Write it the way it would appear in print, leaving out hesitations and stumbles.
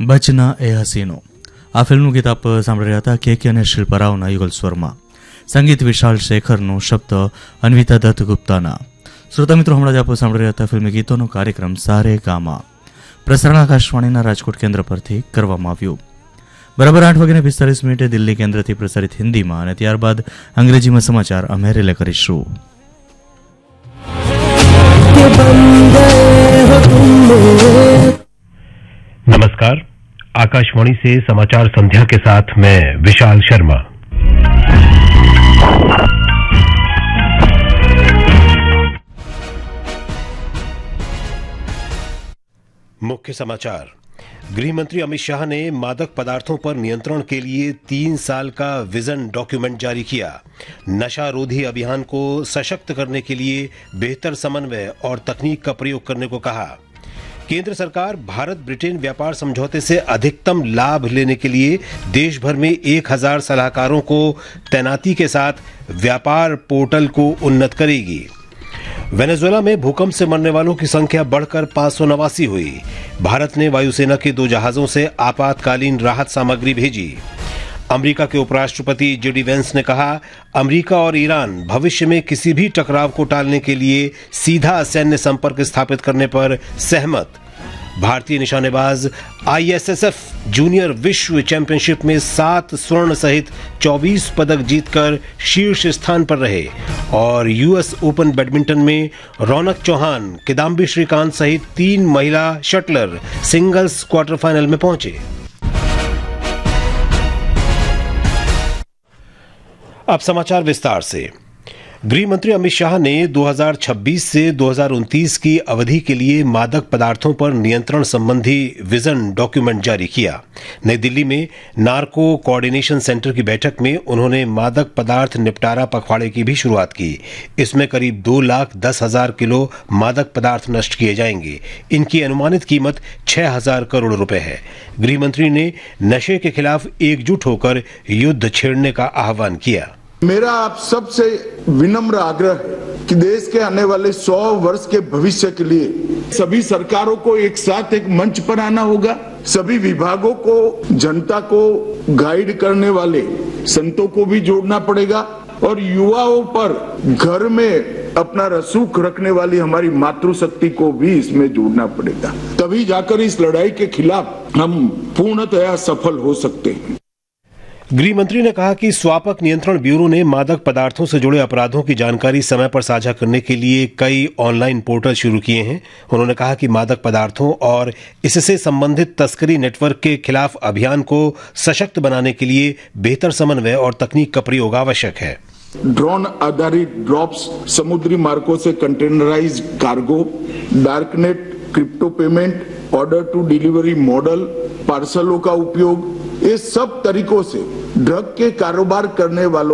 બચના એ હસીનો આ ફિલ્મનું ગીત આપ સાંભળી રહ્યા હતા કે અને શિલ્પરાવના યુગલ સ્વરમાં, સંગીત વિશાલ શેખરનો, શબ્દ અન્વિતા દત્ત ગુપ્તાના. શ્રોતા મિત્રો, હમણાં જ આપ સાંભળી રહ્યા હતા ફિલ્મી ગીતોનો કાર્યક્રમ સારે ગામા પ્રસારણ આકાશવાણીના રાજકોટ કેન્દ્ર પરથી કરવામાં આવ્યું. બરાબર 8:45 દિલ્હી કેન્દ્રથી પ્રસારિત હિન્દીમાં અને ત્યારબાદ અંગ્રેજીમાં સમાચાર અમે રિલે કરીશું. नमस्कार, आकाशवाणी से समाचार संध्या के साथ मैं विशाल शर्मा. मुख्य समाचार. गृह मंत्री अमित शाह ने मादक पदार्थों पर नियंत्रण के लिए 3 साल का विजन डॉक्यूमेंट जारी किया. नशा रोधी अभियान को सशक्त करने के लिए बेहतर समन्वय और तकनीक का प्रयोग करने को कहा. केंद्र सरकार भारत ब्रिटेन व्यापार समझौते से अधिकतम लाभ लेने के लिए देश भर में 1000 सलाहकारों को तैनाती के साथ व्यापार पोर्टल को उन्नत करेगी. वेनेजुएला में भूकंप से मरने वालों की संख्या बढ़कर 589 हुई. भारत ने वायुसेना के 2 जहाजों से आपातकालीन राहत सामग्री भेजी. अमेरिका के उपराष्ट्रपति जेडी वेंस ने कहा, अमेरिका और ईरान भविष्य में किसी भी टकराव को टालने के लिए सीधा सैन्य संपर्क स्थापित करने पर सहमत. भारतीय निशानेबाज आईएसएसएफ जूनियर विश्व चैंपियनशिप में 7 स्वर्ण सहित 24 पदक जीतकर शीर्ष स्थान पर रहे. और यूएस ओपन बैडमिंटन में रौनक चौहान, किदाम्बी श्रीकांत सहित 3 महिला शटलर सिंगल्स क्वार्टर फाइनल में पहुंचे. अब समाचार विस्तार से. गृह मंत्री अमित शाह ने 2026 से 2029 की अवधि के लिए मादक पदार्थों पर नियंत्रण संबंधी विजन डॉक्यूमेंट जारी किया. नई दिल्ली में नार्को कोऑर्डिनेशन सेंटर की बैठक में उन्होंने मादक पदार्थ निपटारा पखवाड़े की भी शुरुआत की. इसमें करीब 2,10,000 किलो मादक पदार्थ नष्ट किए जाएंगे. इनकी अनुमानित कीमत 6,000 करोड़ रुपए है. गृह मंत्री ने नशे के खिलाफ एकजुट होकर युद्ध छेड़ने का आह्वान किया. मेरा आप सबसे विनम्र आग्रह है कि देश के आने वाले 100 वर्ष के भविष्य के लिए सभी सरकारों को एक साथ एक मंच पर आना होगा. सभी विभागों को, जनता को गाइड करने वाले संतों को भी जोड़ना पड़ेगा और युवाओं पर घर में अपना रसूख रखने वाली हमारी मातृशक्ति को भी इसमें जोड़ना पड़ेगा. तभी जाकर इस लड़ाई के खिलाफ हम पूर्णतया सफल हो सकते हैं. गृह मंत्री ने कहा कि स्वापक नियंत्रण ब्यूरो ने मादक पदार्थों से जुड़े अपराधों की जानकारी समय पर साझा करने के लिए कई ऑनलाइन पोर्टल शुरू किए हैं. उन्होंने कहा कि मादक पदार्थों और इससे संबंधित तस्करी नेटवर्क के खिलाफ अभियान को सशक्त बनाने के लिए बेहतर समन्वय और तकनीक का प्रयोग आवश्यक है. ड्रोन आधारित ड्रॉप्स, समुद्री मार्गों से containerise cargo, darknet, crypto payment, order to delivery model, पार्सलों का उपयोग, ये सब तरीकों से ड्रग के कारोबार करने वालों